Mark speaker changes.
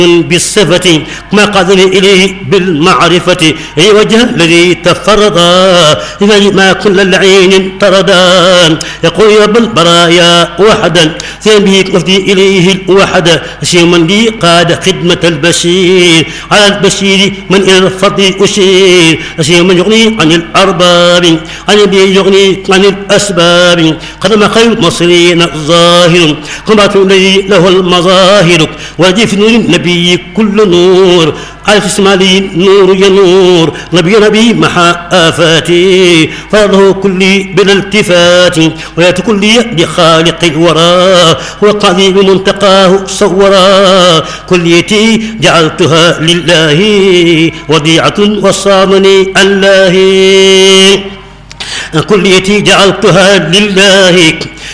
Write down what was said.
Speaker 1: بالصفة ما قادني إليه بالمعرفة وجه الذي تفردا ما كل العين طردا يقول يا بالبرايا وحدا به وفدي إليه الوحد شيء من لي قاد خدمة البشير على البشير من إلى الفضل أشير شيء من يغني عن الأرباب عن يغني عن الأسباب قدم خير المصريين ظاهر قمت الذي له المظاهر وجف نور النبي كل نور على اسمالي نور ينور نبي محا آفاتي فرضه كلي بلا التفات ولا كلي لخالق الورى وقضي بمنتقاه صورا كليتي جعلتها لله وديعة وصامني الله كليتي جعلتها لله